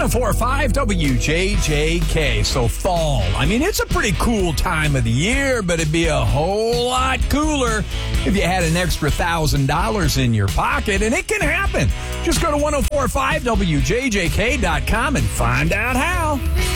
1045 WJJK. So fall. I mean, it's a pretty cool time of the year, but it'd be a whole lot cooler if you had an extra $1,000 in your pocket, and it can happen. Just go to 1045WJJK.com and find out how.